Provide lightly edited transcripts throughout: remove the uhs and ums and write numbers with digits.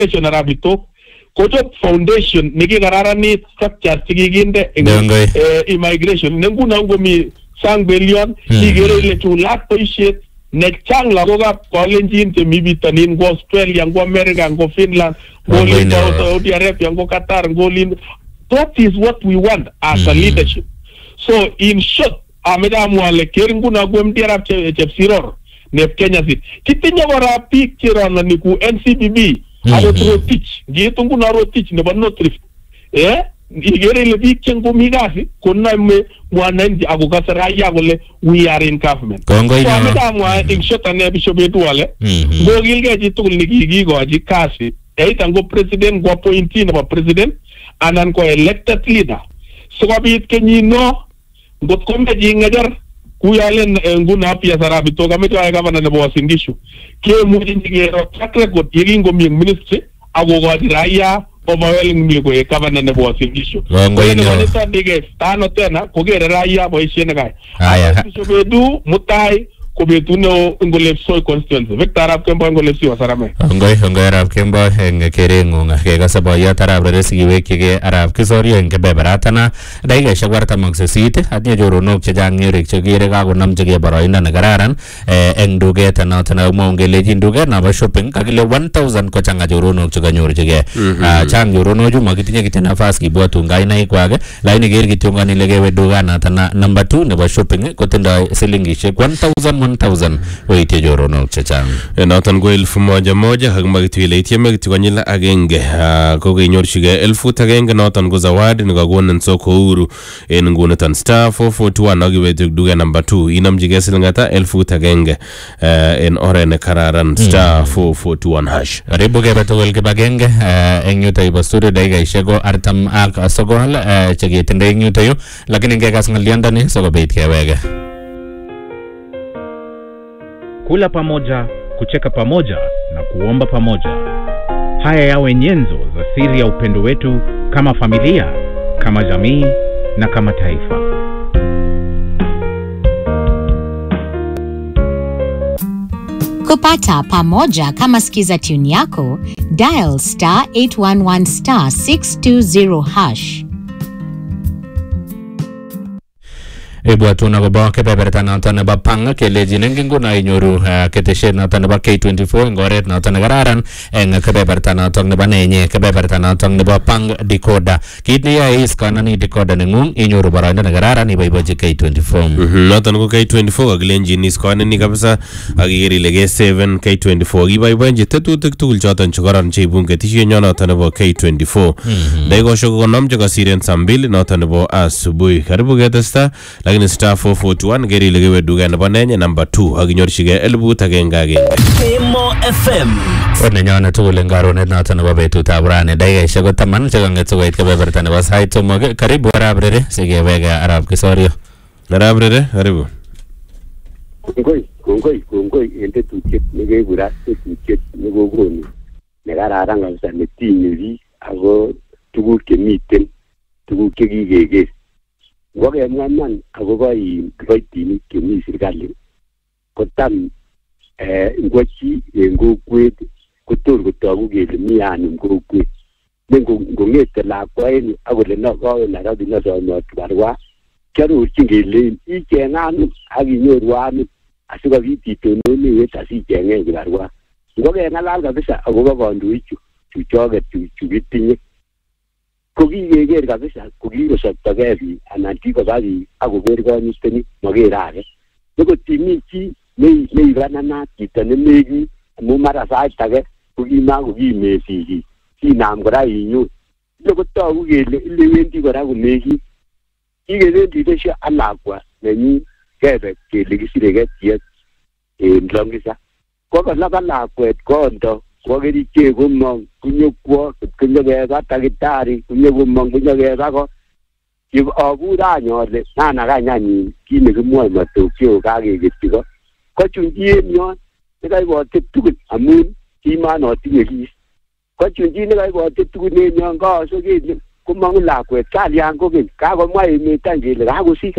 immigration arabitok kochop foundation nikikararanit structure chikikinde immigration nenguno ngomi sang billion igere ile chulat boishet nechang lagokab kolenjin chemi bitonin ngo Australia ngo America ngo Finland ngo Saudi Arabia ngo Qatar ngo that is what we want as a leadership. So in short amedamwale keringuno gwemdiarab chepsiror nep Kenya sit kitinye kora biik cherononi ku NCBB ako Rotich ngitunguno Rotich nebo North Rift igere ile biik chengomi kasi koname mwananchi ako kasaraya kole we are in government. So amedamwa in short ane Bishop Edwale ngokilgei chitugul nikikikochi kasi either ngo president ngo appointee nebo president anan ko elected leader sikobit kenyino ngot komechi ngejar kuyalen nguno pia sarabito kamecho ay governor nebo Uasin Gishu kemuchi ngero track record yekingomi ministry akokochi raia overwhelmingly ko governor nebo Uasin Gishu ngono ndige tano tena kokere raia boisiet nekai Bishop mutai kobetuno ngolepsoi constituency Victor Arap Kemboi ngolepsi wasarame ngoi Arap Kemboi eng kerengung kekase boyot Arap Reresi kiwekyige Arap Kisorio eng kebeberatana dakikaishek 48 atinye choronok chechang ngerik chekere kakonamchige boroindo nekararan eng duket noto nemwaun kelechin duket nebo shopping kakile 1000 kochanga choronok chekanyorchige chang choronochu makitinye kityo nafas kibwatun kainaikwak lakini ker kityo ile kewe dukanoto number 2 nebo shopping kotindoi silingishek 1000 oitye choronok chechang noton ko 1100 ak makitwile ityeme kityo konyil agenge ko kenyorchige 1000 noton ko zawadi nekakonin soko huru en nguniton star 441 ak iwe duket number 2 inamchige silingata 1000 en oret nekararan star 441 hash ribu kebe tugul kibagenge eng yuto ibo studio dakikaishek ko 49 cheketindoi eng yuto yu lakini ngekas ng'olyondoni sikobit kewege. Kula pamoja, kucheka pamoja na kuomba pamoja. Haya yawe nyenzo za siri ya upendo wetu kama familia, kama jamii na kama taifa. Kupata pamoja kama skiza tune yako, dial star 811 star 620 hash. Ebwatun akobo kebeberta noton nebo pang kelejin eng nguno inyoru ketesiet noton nebo K24 eng oret noton nekararan eng kebeberta noton nebo nenye kebeberta noton nebo pang decoder kit neyoe iskanani decoder nengung inyoru boroindo nekararan iboibochi K24 noton ko K24 kakilenjin iskanani kabisa akiker ile ke7 K24 iboiboenchi tetutik tugul choton chekoron cheibun ketesiet noton nebo K24 dakikoshek konom chekosiren saa 2 noton nebo asubuhi karibu ketesta lakini star 441 geri ile kewe duket nebo nenye number 2 akinyorchige 1100 Emo FM nenyone tugul eng karonet noton nebo betutab rani dakikaishek ko 10 chekanget sikoit kebeberta nebo sait somok karibu Arap Rere sikeweke Arap Kisorio. Arap Rere karibu. Kongoi en tetutiet nekekurat tetutiet nekokonu nekararan kabisa netinye biik ako tuguk chemiten tuguk chekikeker ngokemwa iman akobo kiboitinik chemi serikali kotam ngochi en kokwet kotor kotogu kele mi anim kokwet ngong'ete lakwa en akole kawe Nairobi nosomot kibarua kiarorchin kelein icheng'an ak inyoru amit asikobit itononewet asicheng'en kibarua ngokeng'alal kabisa akobo kandoichu chuchoket chu kitinye ko kikeker kabisa ko kikosoptogei biik anan kikoba biik akoker konyitenik makere age nekotimi chi neibananat chito nemeki amu mara sait age ko kimakokimesi kiy kinam kora inyon ile kotogu kele ilewendi kora komeki kikebendi besho ak lakwa nenyin kebe kele kisiregei tiet en Longisa kokolaba lakwet kondo kwa kerichek komong kunyokwo kunyokeba takitari kunyokomong kunyokeba ko abur anyole nanakanyanyin kit nekimwoe matokeo kakeketyi ko kochunji en yon nekaibote tugul amun kimanotinye kis kochunji nekaibote tugul en yon kaoso kele komong'u lakwet kalyan kokeny kakomwa emet any kele kakosich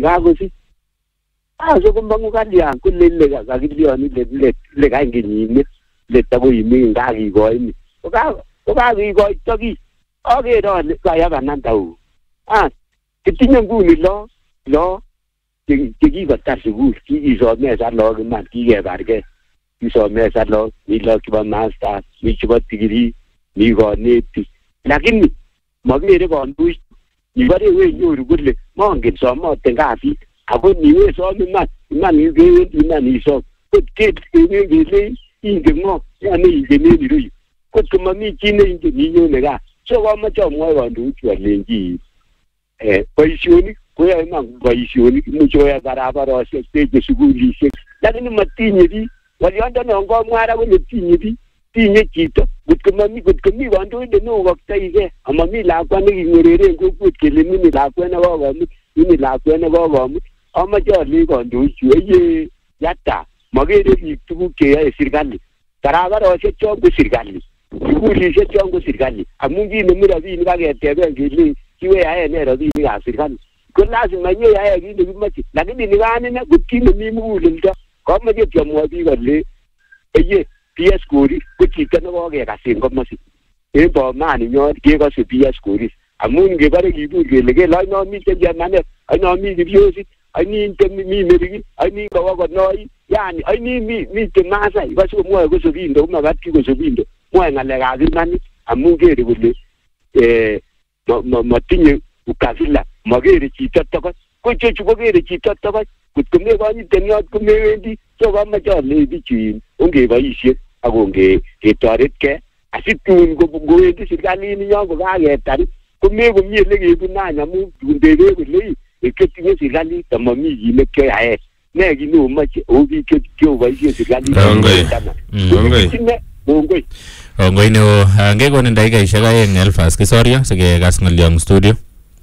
aso komong'u kalyan kolele kakilyon ile kany kenyine let akoi imingin kakikoini kokakikoito kiy akere ale kayabananda u kitinye nguni lo chekikotar sukul kikisomesa lagok iman kikebargei kisomesa lagok mi lagok chebo masters mi chebo degree mi konetik lakini makere kandoik ibare wenyoru kole mongen somoten kasit ako niwe som iman kewendi iman isom kot kele ingen ng'o yani ingen en iruyu kot komami chi neingen inyone gaa so komoche amwoe kandoichu alenji boisionik koyoe iman boisionik imuche koyoe barabarosiek teche sukulisiek lakini matinye biik ng'oliondonon komwara kole tinye biik tinye chito kot komi kandoindet neokoktoi amami lakwa neking'oreren kokwet kele mini lakwet nekokomut amache alei kandoichu eye yata makere biik tuguk cheyoe serikali barabarosiek chon ko serikali sukulisiek chon ko serikali amun kinemu rabinik aketeben kele kiweyae ne rabinikab serikali ko lazima nyeyae kit nekimoche lakini nikanine kot kit nemi muguleldo komoche kiamwa biik kole eye PS Korir ko chito nekokekasin komosi en bomani nyon kekose PS Korir amun ngebore kibur kele kele ainon miten chemanet ainon mi kipyosit ainon mi meriki ainon kowo konoi yani ainon miten Masai ikose komwoe kosobindo komakat ki kosobindo mwoe ng'alekab imanit amun kere kole matinye ukabila makere chito tokoch ko chechu kokere chito tokoch kot komekonyiten yot komewendi so komoche alei bichu ongeboisie ak ongetoretkei asitun ngowendi serikalini yon kokaketar komekomie lekebune any amun tundebe kole ketinye serikalit amami kit nekyoyae ne kit neomoche o biik cheoboisie serikalit Ongoi neo ngekonin dakikaisiek aeng Elfas Kisorio sikekas ng'olyo studio.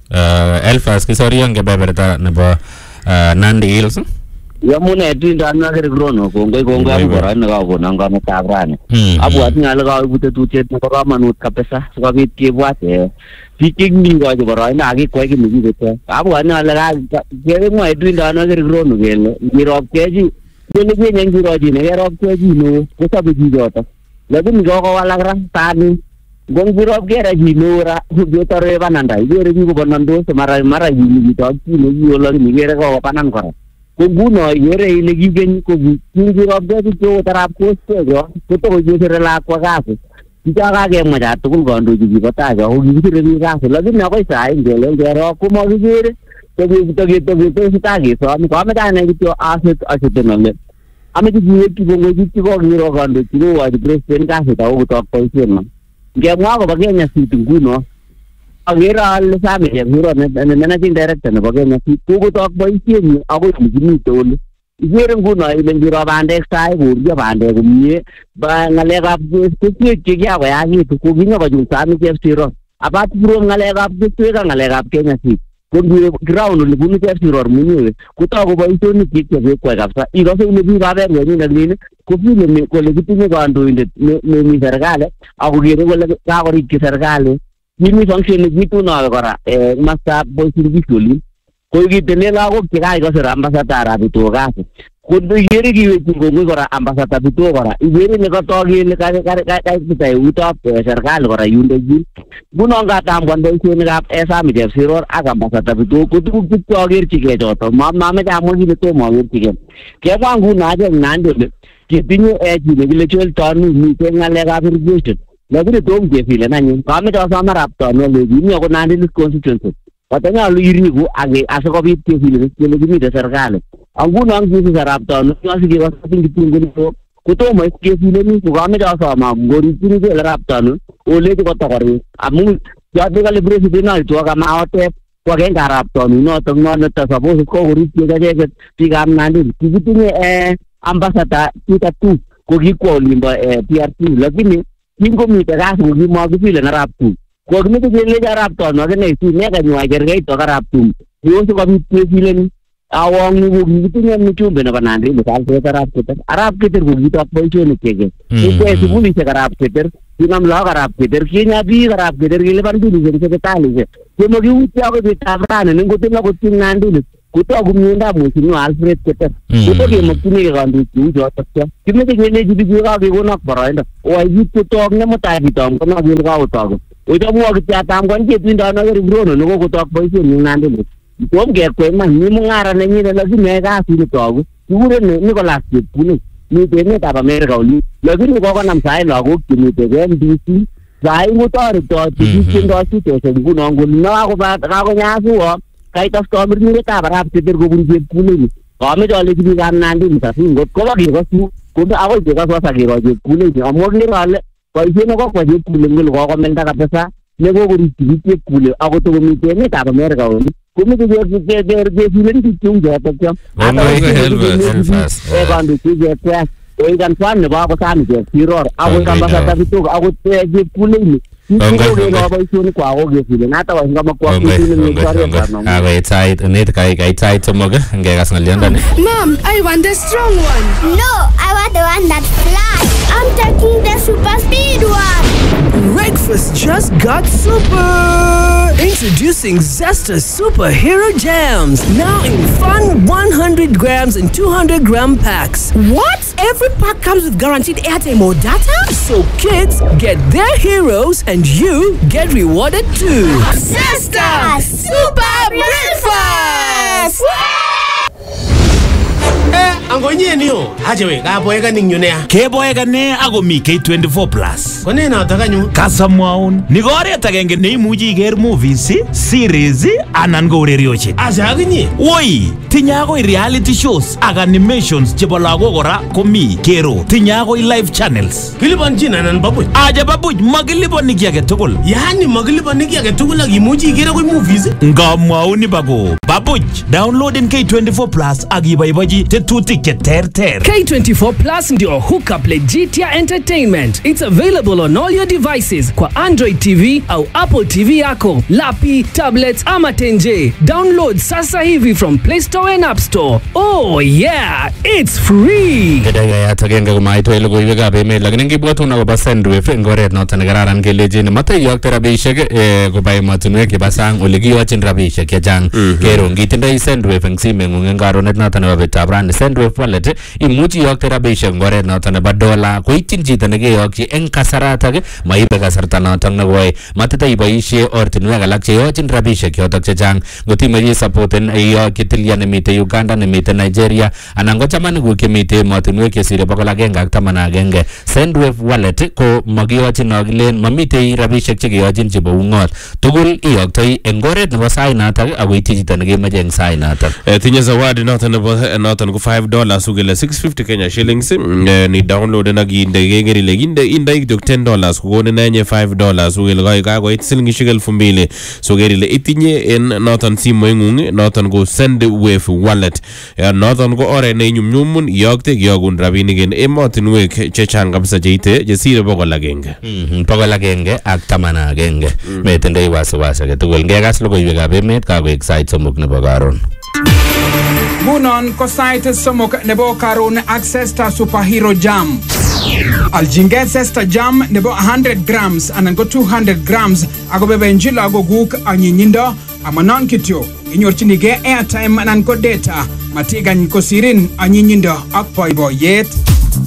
Elfas Kisorio ngebeberta nebo Nandi Hills. Yamune tindano Kirono kongoi abu boroin nekakonon kometab rani. Abwat ngale kaibut tetutiet nebo kamanut kabisa sikobit kebwat biik chekikochi boroindo akikwai kit nekikete. Abwat ngale kemwae tindano Kirono kele ngirobkei chi kele kenye ngirochi nekerobkei chi neo kosobe chichoto. Lakini kokowalak ra tani ngongirobkei ra chi neo ra ketore bananda ikere kikobanandos mara kitok chi nekiolokini ikere kokobanan kora. Nguno ikere ile kikeny ko kingirobkei kityo tarap kostecho kotokochesere lakwa kasi kichakakemwacha tugul kandoichu kibo tai cho ko kikisire biik kasi lakini akoi sai ngele ngero komakikere toketoketesetai kesom koameche ane kityo aseten ale ameche kiwekyi kongoi biik chekokiro kandoichu kokochi president kasit ako kotok boisiet ngemwa akobo Kenya Seed nguno akere ale Sami Chepkirop ne managing director nebo Kenya Seed kokotok boisienyi akoi kimite ole ikere nguno ile ngiro bandek sai kouryo bandek komie ng'alekab keswek chekiakoyakitu kokinyokochul Sami Chepkirop abat puro ng'alekab keswek ak ng'alekab Kenya Seed ko ground ole bunu Chepkirop mwenyewe kotoku boisionik chik chekekwai kabisa ikose ile biikab emenyin kofile kole kitinye kandoindet nemi serikali akokere kole kakorikyi serikali kimi function nekitunoe kora mastab boisini visually ko kitene lagok chekaikose ambassador Bito kasi ko ikere kiwekyin kongoi kora ambassador Bito kora ikere nekotok kele kaitita eutab serikali kora yundekin nguno ngatam boisionikab Sami Chepkirop ak ambassador Bito ko tuguk chekyokerchigei choto mameche amwa kit netomo akerchigei kemwa nguno achek Nandi ole ketinye chi nekile Joel Tonu miten ng'alekab irrigation lakini tom kefilen anyun kameche asom arap Tonu alechi imi ako Nandi Hills constituency katanyolu iriku asikobit kefilen kele kimite serikali nguno ngisi arap Tonu asikekosatin kitungunik kotomo kefilen ko kameche asom ngoripchini kele arap Tonu olechi kotokorik amun yote kale president aitwo kamaotep ko agenge arap Tonu notok noto suppose kokoripchi acheket biikab Nandi Hills kikitinye ambassador Peter Tu ko kikwo olimbo PRC lakini kingomite kasi ko kimakifilen arap Tu ko kimeche kelechi arap Tonu akine si nekanywa kerkeit ak arap Tu yose kobit kefilen awongi ko kikitinye mchumbe nebo Nandi Hills arap Keter ko kitok boisionik cheke kikwai sukulisiek arap Keter kinam lagok arap Keter kinya biik arap Keter kilipan bilisiek sipitalisiek kemokiutyo akoi betab rani nengotin akot ing Nandi Hills kotogu miondab Mheshimiwa Alfred Keter. Koto kemokyinige kandoik cheu chotok. Kimeche kelechi bichu kakekonak boroindo. Owai biik kotok nemutai kitamkona kele kakotoku. Ochamwa kityatamkon chepindano Kerigrono nekokotok boisienyi Nandi. Tom kekwei man mi mung'ara nenyine lakini yoe kasit netogu. Kikuren Nicholas Chepkulet. Miten emetab Amerika oli. Lakini kokonam sahi lagok chemiten MDC. Sahi kotoretoti biik chendoi sitosiek nguno nguni kakonyasuo kaitostoi mirmiretab Arap Keter kobun Chepkulet. Kameche alechi biikab Nandi Mtasin ngot koba kekosu kondo akoi kekoswasa kero Chepkulet amu akere ale boisiet nekokwa Chepkulet ngole kokomelda kabisa nekokorikyi biik Chepkulet ako tokomiten emetab Amerika oli. Komeche kesilen biik cheu chotok. Kandoik chekekwes oikansan nebo akosami kesiror akoi ambasada kitok akot Chepkulet Mom, I want the strong one. No, I want the one that flies. I'm taking the super speed one. Breakfast just got super! Introducing Zesta Superhero Jams. Now in fun 100 grams and 200 gram packs. What? Every pack comes with guaranteed airtime or data? So kids get their heroes and you get rewarded too. Zesta Super Breakfast! Angonye niyo hajewe kaboeka ningyunea keboeka ne ako mi K24 plus kone na takanyu kasamwaun ni oret agenge neimuchi iker movies series anan ko urerioshek acha akinye woi tinye akoi reality shows ak animations chebo lagok kora komi kero tinye akoi live channels kilipanchin anan babuch aja babuch makilipani ki age tugul yani makilipani ki age tugul ak imuchi iker akoi movies ngamwaun bako babuch downloaden K24 plus ak iboibochi tetutik cheterter. K24 Plus ndio hookup Legitia Entertainment. It's available on all your devices kwa Android TV au Apple TV yako, lapi, tablets ama tenje. Download sasa hivi from Play Store and App Store. Oh yeah, it's free. Kedaya ya tagenge kumaito ile kuiweka peme lakini ngibwatu na kwa Sendwave ngoret noton nekararan kelejin mate yokte rabishek kobai matunwek kibasang ole kiyochin rabishek chechang kero ngitindoi Sendwave eng simengung eng karonet noton nebo betab rani Sendwave wallet imuchi iyokte rabishek ngoret noton nebo dola koityin chito nekeyokyi eng kasaratak maibe kasarta noton nekoi matita iboisie ortinwek alak cheyochin rabishek chotok chechang ngotimeche supporten iyokyi tilia nemite Uganda nemite Nigeria anan ko chamanikuk chemite emotinwek chesire 111 Sendwave wallet ko makiyochin akilen mamite rabishek chekeyochin chebo ungot tugul iyoktoi eng oret nebo sainatak akoityi chito nekemeche eng sainatak tinye zawadi noton nebo noton ko $5 ugele 650 Kenya shillings ni download na ginde gegeri ginde indai kitok $10 kukone nenye $5 ugele kai kakoit silingishek 2000 so gerile itinye en noton simoingung noton ko Sendwave wallet noton ko oret ne nyumnyumun iyokte kiyogun rabinik en emotinwek chechang kabisa cheite chesire 100 100 ak 11 metindoi wasiwasi agetugul ngekas logoiwekab emet kakoek sait 3 nebo karon. Ngunon ko sait somok nebo karon ak Zesta Superhero Jam. Aljinge Zesta Jam nebo 100 grams anan ko 200 grams ako bebenji lagokuk anyinyindo amanon kityo inyorchinige airtime anan ko data matigany kosirin anyinyindo ak boiboiyet.